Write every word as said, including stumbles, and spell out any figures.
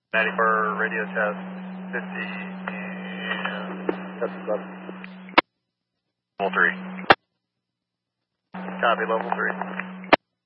ninety-four radio test fifty and test level. Level three. Copy level three.